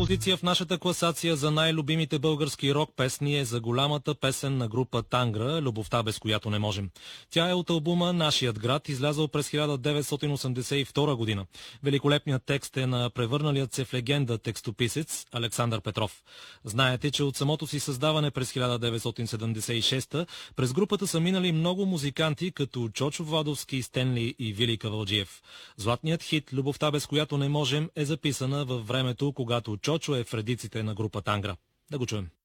позиция в нашата класация за най-любимите български рок песни е за голямата песен на група Тангра «Любовта, без която не можем». Тя е от албума «Нашият град», излязъл през 1982 година. Великолепният текст е на превърналият се в легенда текстописец Александър Петров. Знаете, че от самото си създаване през 1976 през групата са минали много музиканти, като Чочо Владовски, Стенли и Вили Кавалджиев. Златният хит «Любовта, без която не можем» е записана във времето, когато Чочо е в редиците на група Тангра. Да го чуем.